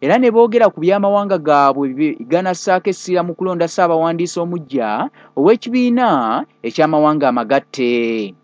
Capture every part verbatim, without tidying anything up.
era ne boogera ku by'amawanga gaabwe ganassaako essira mu kulonda Ssaabawandiisi omuggya ow'ekibiina eky'amawanga amagatte.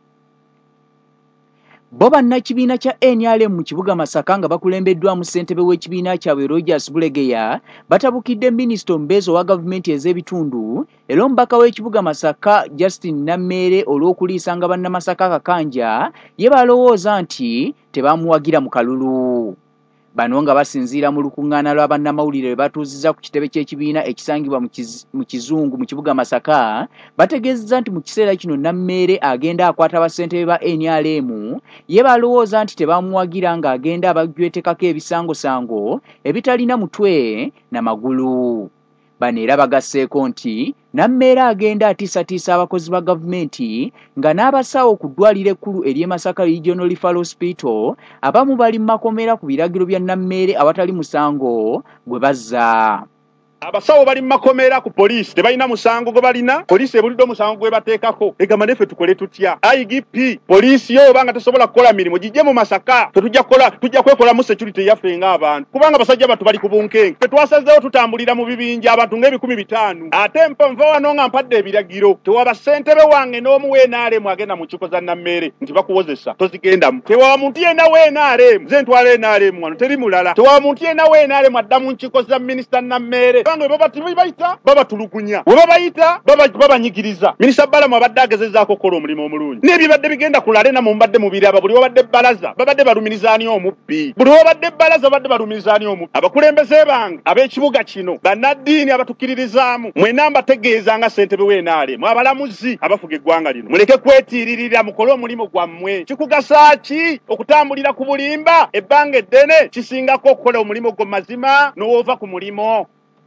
Bo bannakibiina kya N R M mu kibuga Masaka nga bakulembeddwamu ssentebe w'ekibiina kyabwe Rogers Bulegeya batabukidde minisita omubeezi owa gavumenti ez'ebitundu era omubaka w'ekibuga Masaka Justin Nammeere olw'okuliisa nga bannamasaka akakanja ye balowooza nti tebamuwagira mu kalulu. Bano nga basinziira mu lukuŋŋaana lwa bannamawulire lwe batuuzizza ku kitebe ky'ekibiina ekisangibwa mu Kizungu mu kibuga Masaka bategeezezza nti mu kiseera kino Nammeere agenda akwata bassentebe ba N R M ye balowooza nti tebamuwagira ng'agenda abajwetekako ebisangosango ebitalina mutwe na magulu. Bano era bagasseeko nti Nammeere agenda atiisatiisa abakozi ba gavumenti nga n'abasawo ku ddwaliro ekkulu ery'e Masaka Regional Referral Hospital abamu bali mu makomera ku biragiro bya Nammeere awatali musango gwe bazza. Abasawo bali makomera ku police tebalina musango go balina police ebulidde musango gwe bateekako egamba nefe tukole tutya I G P police yo banga tesobola kukola mirimu gijje mu Masaka tetujja kukola tujja kwekola mu security yaffe nga abantu kubanga basajja batu bali kubunke tetwasazeewo tutambulira mu bibinja abantu ng'ebikumi bitano ate mpanva wano nga mpadde ebiragiro tewaba ssentebe wange n'omu w'N R M agenda mu kiko za Nammeere nti bakuwozesa tozigendamu tewaba muntu yenna w'N R M ze ntwala N R M wano teri mulala tewaba muntu yenna w'N R M adda mu nkiko za minisita Nammeere bangwe baba tibayita baba tulugunya baba bayita baba baba nyigiriza minisita Balamu abadde agezezaako kola omulimu omulungi n'ebibadde bigenda kulale na mu mbadde mubiri aba buli wabadde balaza babadde balumirizaani omubbi buli wabadde balaza babadde balumirizaani omubbi abakulembeze bange ab'ekibuga kino bannaddiini abatukiririzaamu mwena mbategeeza nga ssentebe w'N R M abalamuzi abafuga eggwanga lino muleke kwetiiririra mukole omulimu gwammwe kikugasa ki okutambulira ku bulimba ebbanga eddene kisingako okukola omulimu gwo mazima n'owoova ku mulimo.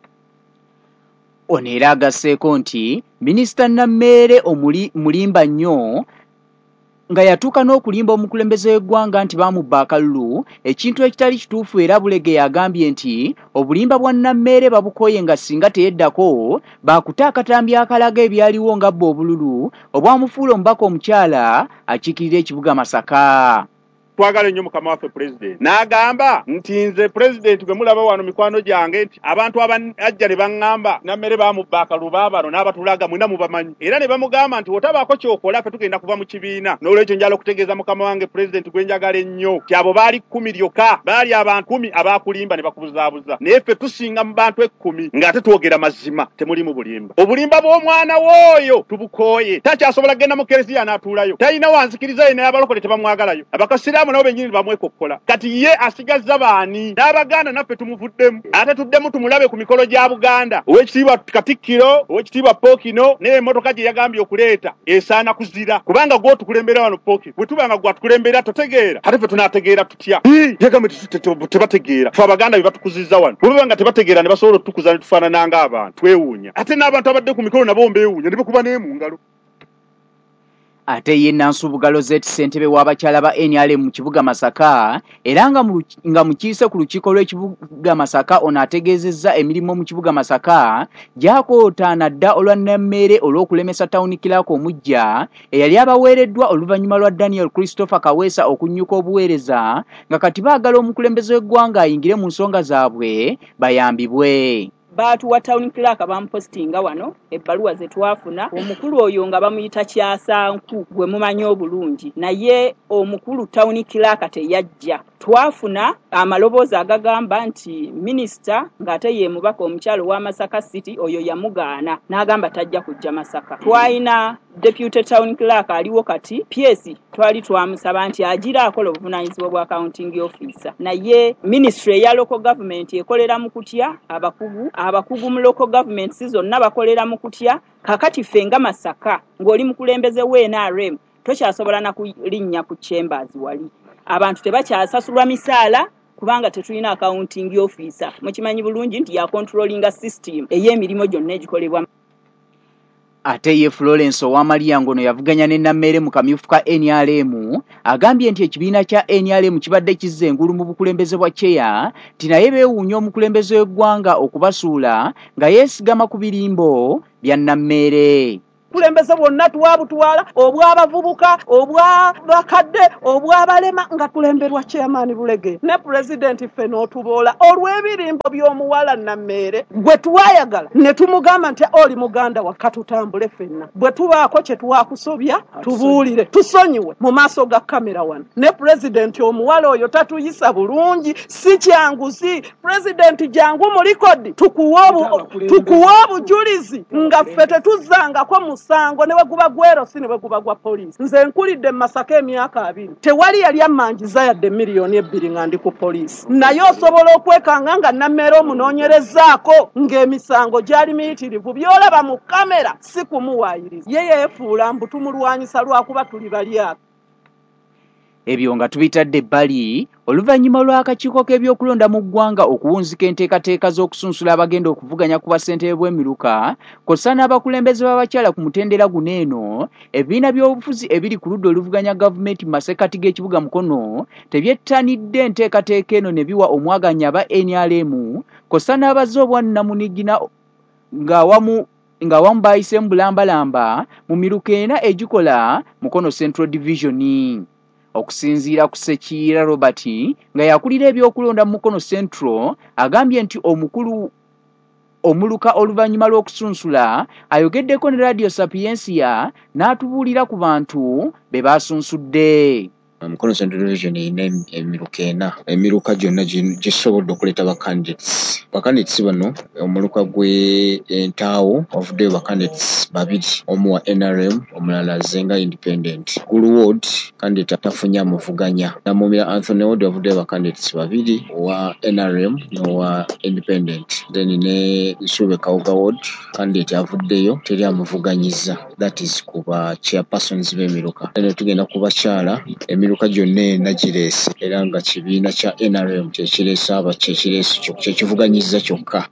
Ono era agasseeko nti minisita Nammeere omuli mulimba nnyo nga yatuuka n'okulimba omukulembeze w'eggwanga nti bamubba akalulu ekintu ekitali kituufu era Bulegeya agambye nti obulimba bwa Nammeere babukoye nga singa teyeddako baakuta akatambi akalaga ebyaliwo nga bbo obululu obwamufuula omubaka omukyala akiikirira ekibuga Masaka. Twagala nnyo mukama waffe president n'agamba nti nze president gwe mulaba wano mikwano gyange nti abantu abajja ne baŋŋamba Nammeere bamubba akalulu baabano n'abatulaga mwina mubamanyi era ne bamugamba nti wotabaako kyokola ffe tugenda kuva mu kibiina n'olwekyo njala okutegeeza mukama wange president gwe njagala ennyo ti abo baali kkumi lyokka baali abantu kumi abaakulimba ne bakubuzaabuza naye ffe tusinga mu bantu ekkumi ng'ate twogera mazima temuli mu bulimba obulimba bw'omwana w'oyo tubukooye takyasobola kgenda mu kereziya n'atuulayo talina wanzikiriza ye naye abalokole tebamwagalayo abakasira nabo benyini bamwekokkola kati ye asigazza baani n'Abaganda naffe tumuvuddemu ate tuddemu tumulabe ku mikolo gya Buganda ow'ekitiibwa Katikkiro ow'ekitiibwa Pookino n'emmotoka gye yagambye okuleeta esaana kuzira kubanga gw'otukulembera wano Pookino bwe tubanga gwatukulembera totegeera ate ffe tunaategeera tutya yagambye tebategeera ffe Abaganda be batukuzizza wano bwe banga tebategeera ne basobola otutukuza ne tufaanana ng'abantu twewuunya ate n'abantu abadde ku mikolo nabo mbeewuunya ne bekuba ne mu ngalo. Ate ye Nansu Bugalozeeti ssentebe w'abakyala ba N R M mu kibuga Masaka era nga nga mukiise ku lukiiko lw'ekibuga Masaka ono ategeezezza emirimu mu kibuga Masaka gyakootaana dda olwa Nammeere olw'okulemesa Town Clerk omuggya eyali abaweereddwa oluvannyuma lwa Daniel Christopher Kaweesa okunnyuka obuweereza nga kati baagala omukulembeze w'eggwanga ayingire mu nsonga zaabwe bayambibwe. Baatuwa Town Clerk bamupostinga wano ebbaluwa ze twafuna omukulu oyo nga bamuyita Kyasanku gwe mumanyi obulungi naye omukulu Town Clerk teyajja. Twafuna amaloboozi agagamba nti minisita ng'ate ye mubaka omukyalo wa Masaka City oyo yamugaana n'agamba tajja kujja Masaka. Twalina Deputy Town Clerk aliwo kati P S twali twamusaba nti agira akola obuvunaanyizibwa bwa accounting officer naye ministry ya local government ekolera mu kutya abakugu abakugu mu local government zonna bakolera mu kutya kakati fenga Masaka ng'oli mukulembeze w'N R M tokyasobola na kulinnya ku chambers wali abantu tebakyasasulwa misaala kubanga tetulina accounting officer mukimanyi bulungi nti ya controlling system ey'emirimu gyonna egikolebwa. Ate ye Florence Owamaliya ngono yavuganya ne Nammeere mu kamyufu ka N R M agambye nti ekibiina kya N R M kibadde kizza engulu mu bukulembeze bwa Cheya nti naye beewuunya omukulembeze w'eggwanga okubasuula nga yeesigama ku birimbo bya Nammeere. obukulembeze bwonna tuwabutwala obw'abavubuka obw'abakadde obw'abalema nga tulemberwa chairman Bulegeya ne president ffe n'otuboola olw'ebirimbo by'omuwala Nammeere gwe tuwayagala ne tumugamba nti oli muganda wakka tutambule ffenna bwe tubaako kye twakusobya tubuulire tusonyiwe mu maaso ga kamera wano ne president omuwala oyo tatuyisa bulungi si kyanguzi president jangu mu likodi tukuwa obujulizi nga ffe tetuzangako musango ne weguba gwero si ne weguba gwa poliisi nze nkulidde mu Masaka emyaka abiri tewali yali amanjiza yadde miliyoni ebbiri nga ndi ku poliisi naye osobola okwekanga nga Nammeere omunoonyerezaako ng'emisango gyali miyitirivu byolaba mu kamera si kumuwaayiriza ye yeefuula mbu tumulwanyisa lwakuba tuli balyako. Ebyo nga tubitadde ebbali oluvannyuma lw'akakiiko k'ebyokulonda mu ggwanga okuwunzika enteekateeka z'okusunsula abagenda okuvuganya ku bassentebe bw'emiruka kw'ossa n'abakulembeze b'abakyala ku mutendera guno eno ebibiina by'obufuzi ebiri ku ludda oluvuganya gavumenti mu masekkati g'ekibuga Mukono tebyettanidde enteekateeka eno ne biwa omwaganya aba N R M kw'ossa n'abazze obwannamunigina ng'awamu ng'awamu baayisemu bulambalamba mu miruka ena egikola Mukono Central Division. Okusinziira ku Ssekiira Robert nga yakulira ebyokulonda mu Mukono Central agambye nti omukulu omuluka oluvannyuma lw'okusunsula ayogeddeko ne Radio Sapiensia n'atubuulira ku bantu be basunsudde. Mukono Central Division ine emiruka ena emiruka gyonna gisobodde okuleeta ba candidates ba candidates bano omuluka gwe entaawo wavuddeyo ba candidates babiri omu wa N R M omulala Zenga Independent Gulu Ward candidate tafunye amuvuganya Namumira Anthony Ward wavuddeyo ba candidates babiri wa N R M n'owa Independent then ne Nsube Kawuga Ward candidate avuddeyo teri amuvuganyiza that is kuba chairpersons b'emiruka eno tugenda kubakyala emiruka gyonna nagireese era nga kibiina kya N R M kyekireese aba kyekireese kyekivuganyiza kyokka.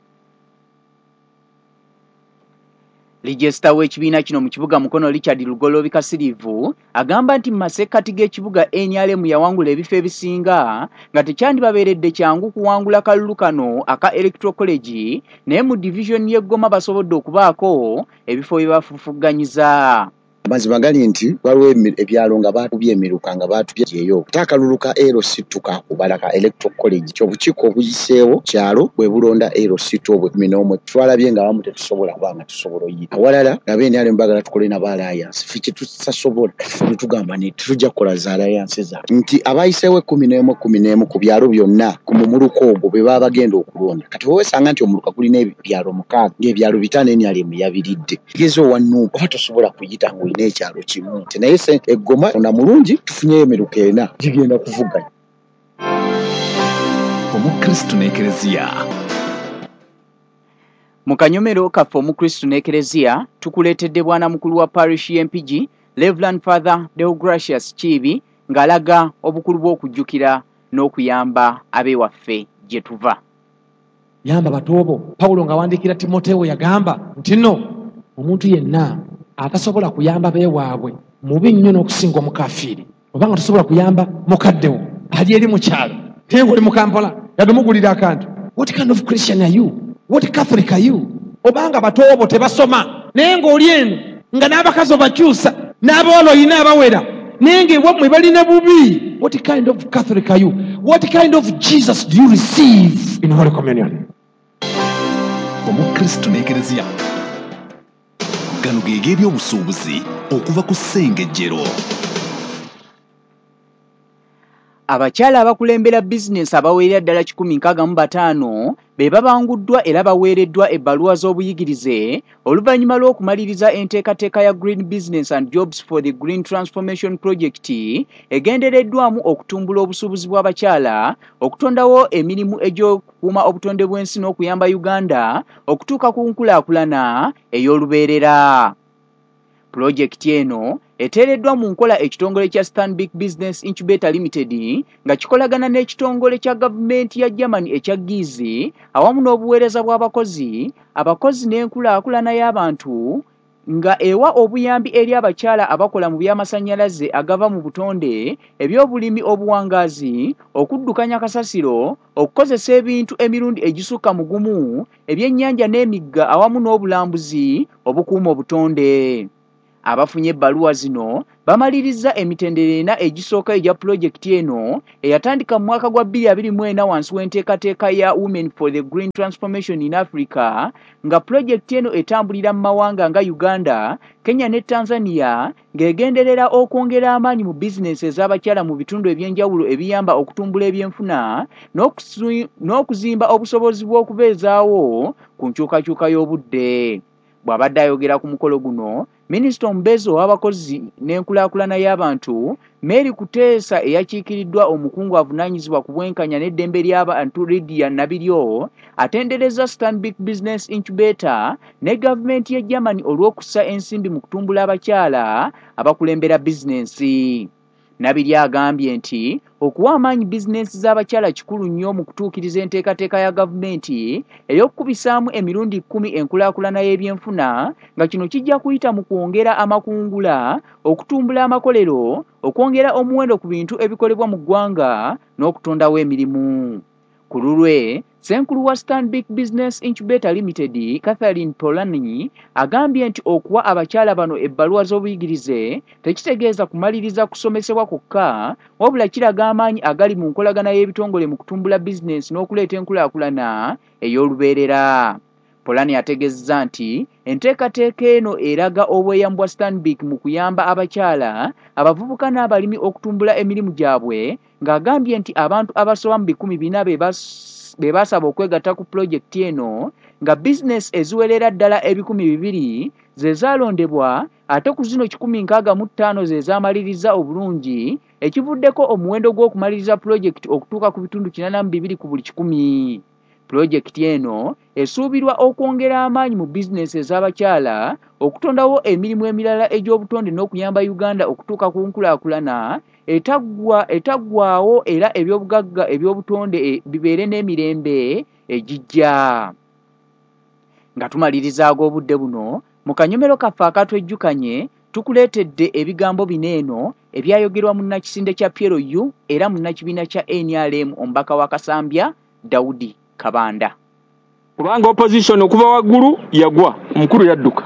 Legisita w'ekibiina kino mu kibuga Mukono Richard Lugolo Bikasirivu agamba nti mu masekkati g'ekibuga N R M yawangula ebifo ebisinga nga tekyandibabeeredde kyangu kuwangula kalulu kano aka Electoral College naye mu division y'Eggoma basobodde okubaako ebifo bye bafufuganyiza. Mazima gali nti waliwo ebyalo nga baatubye emiruka nga baatubye eyo takaluluka ero situka kubalaka Electoral College ky'obukiiko obuyiseewo kyalo bwe bulonda ero situ obwe kumi n'omwe twalabye nga bamu tetusobola kubanga tusobola oyita awalala nga N R M bagala tukole nabo alliance ffe kye tutasobola tugamba nti tujja kukola za alliance za nti abayiseewo ekkumi n'emu ekkumi n'emu ku byalo byonna ku mumuluka ogwo bwe baba bagenda okulonda kati weesanga nti omuluka gulina ebyalo mukaaga ng'ebyalo bitaano N R M yabiridde gezo wanu oba tosobola kuyita ngo n'ekyalo kimu naye Eggoma na mulungi tufunyeyo emiruka ena gigenda kuvuganya. Omukristo n'Ekereziya. Mu kanyomero kaffe Omukristo n'Ekereziya tukuleetedde bwana mukulu wa parish y'M P G Reverend Father Deogracius Kiibi ng'alaga obukulu bw'okujjukira n'okuyamba ab'ewaffe gye tuva. Yamba batobo Pawulo ng'awandiikira Timoteewo yagamba nti nno omuntu yenna atasobola kuyamba beewaabwe mubi nnyo n'okusinga omukafiiri obanga tosobola kuyamba mukaddewo ali eri mu kyalo tenga oli mu Kampala yadde mugulira akantu. What kind of Christian are you? What Catholic are you? Obanga batoobo tebasoma naye ng'oli eno nga n'abakazi obakyusa n'abawala oyina abawera naye ng'ewammwe balina bubi. What kind of Catholic are you? What kind of Jesus do you receive in Holy Communion? Omukristo n'Ekereziya. Gano geege eby'obusuubuzi okuva ku Ssengejjero. Abakyala abakulembera bizinensi abawerera ddala kikumi nkaaga mu bataano be babanguddwa era baweereddwa ebbaluwa z'obuyigirize oluvannyuma lw'okumaliriza enteekateeka ya Green Business and Jobs for the Green Transformation Project egendereddwamu okutumbula obusuubuzi bw'abakyala okutondawo emirimu egy'okukuuma obutonde bw'ensi n'okuyamba Uganda okutuuka ku nkulaakulana ey'olubeerera. Pulojekiti eno eteereddwa mu nkola ekitongole kya Stanbic Business Incubator Limited nga kikolagana n'ekitongole kya gavumenti ya Germany ekya Gizi awamu n'obuweereza bw'abakozi, abakozi n'enkulaakulana y'abantu nga ewa obuyambi eri abakyala abakola mu by'amasannyalaze agava mu butonde, eby'obulimi obuwangaazi, okuddukanya kasasiro, okukozesa ebintu emirundi egisukka mu gumu, ebyennyanja n'emigga awamu n'obulambuzi obukuuma obutonde. Abafunye ebbaluwa zino bamaliriza emitendera ena egisooka egya pulojekiti eno eyatandika mu mwaka gwa bbiri abiri mu ena wansi w'enteekateeka ya Women for the Green Transformation in Africa, nga pulojekiti eno etambulira mu mawanga nga Uganda, Kenya ne Tanzania, ng'egenderera okwongera amaanyi mu bizinensi ez'abakyala mu bitundu eby'enjawulo ebiyamba okutumbula ebyenfuna n'okuzimba obusobozi bw'okubeezaawo ku nkyukakyuka y'obudde. Bw'abadde ayogera ku mukolo guno, Minisita omubeezi ow'abakozi n'enkulaakulana y'abantu, Mary Kuteesa eyakiikiriddwa omukungu avunaanyizibwa ku bwenkanya n'eddembe ly'abantu Lydia Nabiryo, atendereza Stanbic Business Incubator ne gavumenti ya Germany olw'okussa ensimbi mu kutumbula abakyala abakulembera bizinensi. Nabiryo agambye nti okuwa amaanyi bizinensi z'abakyala kikulu nnyo mu kutuukiriza enteekateeka ya gavumenti ey'okukubisaamu emirundi kkumi enkulaakulana y'ebyenfuna, nga kino kijja kuyita mu kwongera amakungula, okutumbula amakolero, okwongera omuwendo ku bintu ebikolebwa mu ggwanga n'okutondawo emirimu. Ku lulwe, Ssenkulu wa Stanbic Business Incubator Limited, Catherine Polanyi, agambye nti okuwa abakyala bano ebbaluwa z'obuyigirize tekitegeeza kumaliriza kusomesebwa kwokka, wabula kiraga amaanyi agali mu nkolagana y'ebitongole mu kutumbula bizinensi n'okuleeta enkulaakulana ey'olubeerera. Polanyi ategeezezza nti enteekateeka eno eraga obweyamo bwa Stanbic mu kuyamba abakyala, abavubuka n'abalimi okutumbula emirimu gyabwe, ng'agambye nti abantu abasoba mu bikumi bina be baasaba okwegatta ku pulojekiti eno, nga bizinensi eziwerera ddala ebikumi bibiri ze zaalondebwa, ate ku zino kikumi nkaaga mu ttaano ze zaamaliriza obulungi, ekivuddeko omuwendo gw'okumaliriza pulojekiti okutuuka ku bitundu kinaana mu bibiri ku buli kikumi. Pulojekiti eno esuubirwa okwongera amaanyi mu bizinensi ez'abakyala, okutondawo emirimu emirala egy'obutonde n'okuyamba Uganda okutuuka ku nkulaakulana etaggwaawo era eby'obugagga eby'obutonde bibeere n'emirembe egijja. Nga tumaliriza ag'obudde buno, mu kanyomero kaffe akatwejjukanye tukuleetedde ebigambo bino eno ebyayogerwa mu nnakisinde kya Piero U era mu nnakibiina kya N R M omubaka wa Kasambya Daudi Kabanda. Kubanga opposition okuva waggulu yagwa, omukulu yadduka.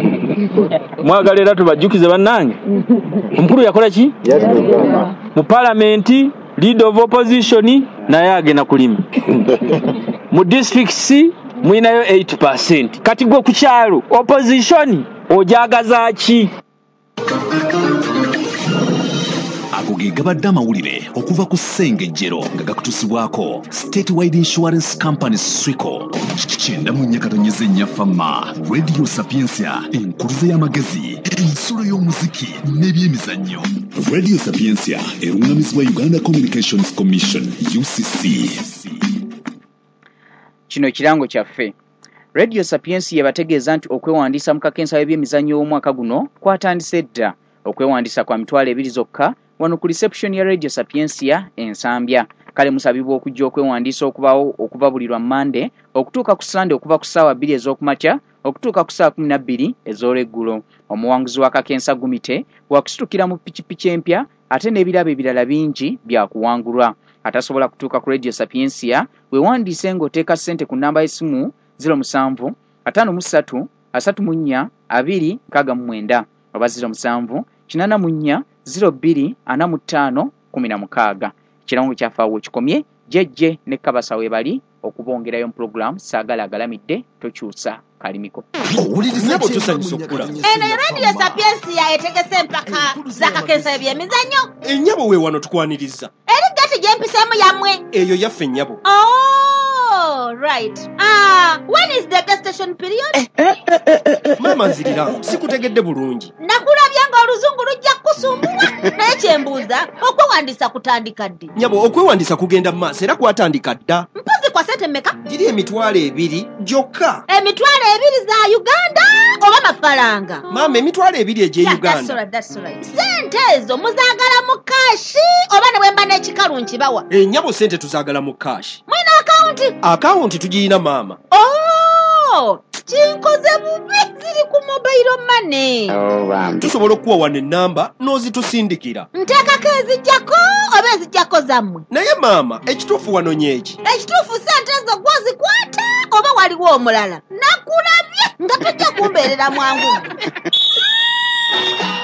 Mwagala era tubajjukize bannange. Omukulu yakola ki? Yadduka. Mu parliament leader of opposition naye agenda kulima. Mu district C mwinayo eight percent. Kati gwe ku kyalo opposition ojagaza ki? Ago ge gabadde amawulire okuva ku Ssengejjero nga gakutusibwako Statewide Insurance Company Swico. Kyenda mu nnyakatonyeze nnyafama Radio Sapiensia, enkuluze y'amagezi, ensulo y'omuziki n'ebyemizannyo. Radio Sapiensia erungamizibwa Uganda Communications Commission U C C. Kino kirango kyaffe. Radio Sapiensia yabategeeza nti okwewandiisa mu kakensa w'ebyemizannyo w'omwaka guno kwatandise dda. Okwewandiisa kwa mitwalo ebiri zokka wano ku reception ya Radio Sapiensia ensambya. Kale musabibwa okujja okwewandiisa okubawo okuva buli lwa Monday okutuuka ku Sunday okuva ku ssaawa bbiri ez'okumakya okutuuka ku ssaawa kumi na bbiri ez'olweggulo. Omuwanguzi wa kakensa Gumite wakusitukira mu pikipiki empya ate n'ebirabo ebirala bingi bya kuwangulwa. Atasobola kutuuka ku Radio Sapiensia weewandiise ng'oteeka ssente ku nnamba y'essimu zero seven five mu ssatu asatu mu nnya abiri nkaaga mu mwenda oba zero seven kinaana mu nnya zero bbiri ana mu ttaano kumi na mukaaga. Kirango kyaffe awo kikomye, jjejje ne Kabasa we bali okubongerayo mu program saagala agalamidde tokyusa kalimiko. Nyabo tusanyusa okula. Eno Radio Sapiensia etegese empaka z'akakensa ebyemizannyo. Ennyabo we wano tukwaniriza. Eri gati gye mpiseemu yammwe. Eyo yaffe ennyabo. Oh, right. Ah, when is the gestation period? Eh, eh, eh, eh, eh. Mama nzirira, sikutegedde bulungi. Nakulabya nga oluzungu lujja kusumbula. Naye kyembuuza, okwewandiisa kutandika ddi? Nyabo, okwewandiisa kugenda mu maaso era kwatandika dda. Mpozi kwa sente mmeka? Giri emitwalo ebiri gyokka. Emitwalo ebiri za Uganda oba mafaranga? Mama, emitwalo ebiri egye Yeah, Uganda. that's right, that's right. Sente ezo muzaagala mu kashi oba ne bwemba n'ekikalu nkibawa? Ennyabo sente tuzaagala mu kashi. Mwina akawunti? Akawunti tugirina maama. Oh, kinkoze bubi ziri ku mobile money. Oh, bambi. Tusobola okuwa wano ennamba n'ozitusindikira. Nteekako ezijjako oba ezijjako zammwe? Naye maama, ekituufu wano nyeki. Ekituufu sente ezo gwozikwata oba waliwo omulala? Nakulabye nga tojja kumbeerera mwangu.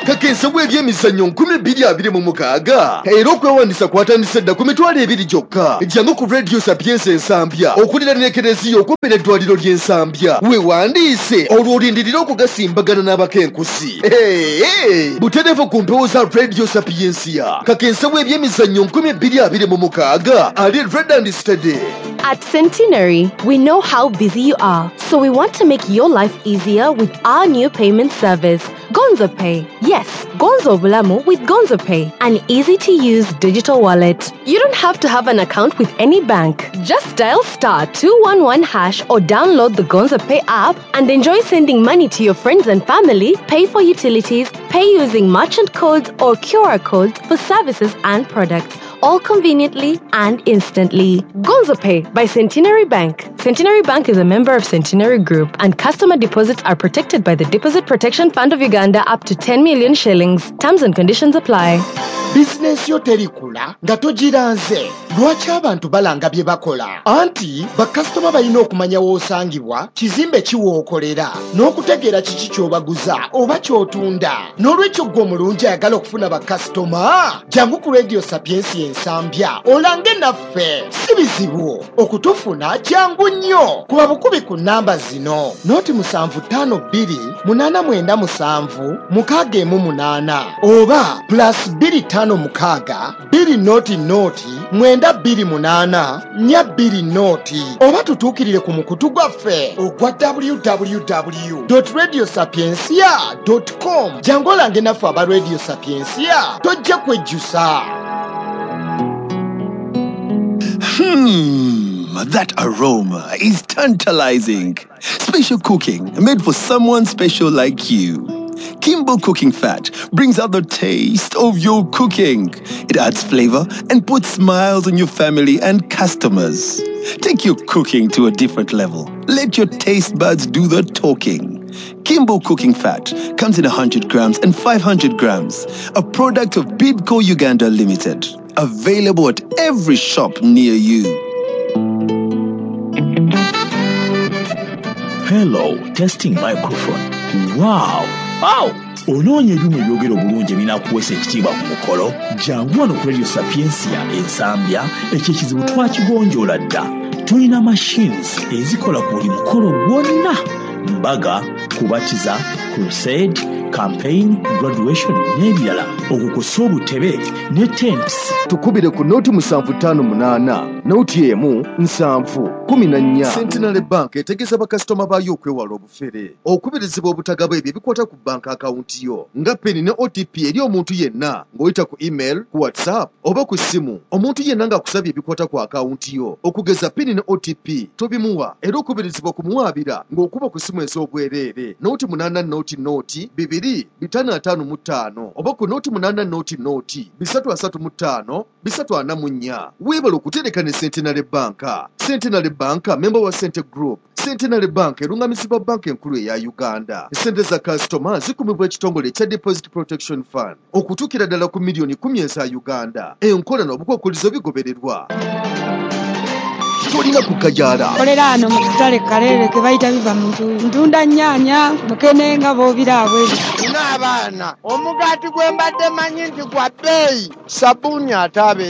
kakensa bw'ebyemizannyo nkumi bbiri abiri mu mukaaga era okwewandisa kwatandise dda ku mitwalo ebiri gyokka. Jangu ku Radio Sapienza Ensambya okulira n'ekereziya okumira eddwaliro ly'Ensambya weewandiise olwo olindirira okugasimbagana n'abakenkusi. Butereevu ku mpewo za Radio Sapienza kakensa bw'ebyemizannyo nkumi bbiri abiri mu mukaaga ali Red and Steady. At Centenary, we know how busy you are, so we want to make your life easier with our new payment service, Gonzo Pay. Yes, Gonzo Bulamu with Gonzo Pay, an easy-to-use digital wallet. You don't have to have an account with any bank. Just dial star two one one hash or download the Gonzo Pay app and enjoy sending money to your friends and family, pay for utilities, pay using merchant codes or Q R codes for services and products, all conveniently and instantly. Gonzo Pay by Centenary Bank. Centenary Bank is a member of Centenary Group, and customer deposits are protected by the Deposit Protection Fund of Uganda up to ten million shillings. Terms and conditions apply. Business yo terikula nga togiranze. Lwaki abantu balanga bye bakola? Anti bakasitoma balina okumanya w'osangibwa, kizimbe kiwookolera, n'okutegeera kiki ky'obaguza oba ky'otunda. N'olwekyo ggwe omulungi ayagala okufuna bakasitoma, jangu ku Radio Sapienza Ensambya olange naffe. Si bizibu okutufuna, jangu nnyo. Kuba bukubi ku nnamba zino: noti musanvu ttaano bbiri munaana mwenda musanvu mukaaga emu munaana, oba plus bbiri ttaano mukaaga bbiri noti noti mwenda bbiri munaana nnya bbiri noti, oba tutuukirire ku mukutu gwaffe ogwa w w w dot radio sapiensia dot com. jangu olange naffe aba Radio Sapienza, tojja kwejjusa. Hmm, that aroma is tantalizing. Special cooking made for someone special like you. Kimbo Cooking Fat brings out the taste of your cooking. It adds flavor and puts smiles on your family and customers. Take your cooking to a different level. Let your taste buds do the talking. Kimbo Cooking Fat comes in one hundred grams and five hundred grams. A product of Bidco Uganda Limited. Available at every shop near you. Hello, testing microphone. Wow! Wow! Onoonya ebyuma ebyogera obulungi ebinakuweesa ekitiibwa ku mukolo, jangu wano ku Radio Sapienza Ensambya, ekyo ekizibu twakigonjoola dda. Tulina machines ezikola ku buli mukolo gwonna: mbaga, kubatiza, crusade, campaign, graduation n'ebirala. Okukusa obutebe ne tents. Tukubire ku noti musanvu ttaano munaana, noti emu nsanvu kumi na nnya. Centenary Bank etegeeza bakasitoma baayo okwewala obufere, okubirizibwa obutagaba ebyo ebikwata ku bank akawunti yo, nga peni ne O T P eri omuntu yenna ng'oyita ku email, ku WhatsApp oba ku ssimu. Omuntu yenna ng'akusabye ebikwata ku akawunti yo, okugeza peni ne O T P tobimuwa, era okubirizibwa kumuwaabira ng'okuba ku ssimu ez'obwereere, noti munaana noti noti bibiri bitaano ataano mu ttaano, oba ku noti munaana noti noti bisatu asatu mu ttaano bisatu ana mu nnya. Weebala okutereka ne Centenary Bank. Centenary Bank member wa Cente Group. Centenary Bank erungamizibwa banka enkulu eya Uganda. Ssente za kasitoma zikumibwa ekitongole ekya Deposit Protection Fund okutuukira ddala ku miliyoni kumi eza Uganda. Enkola n'obukwakkulizo bigobererwa. Tolina kukajaala. Kolera ano mu katale Kaleere ke bayita biva mu ntunda nnyaanya mukene nga boobiraabwe. Nina abaana omugaati gwe mbadde manyi nti gwa bbeeyi, sabbuuni ate abe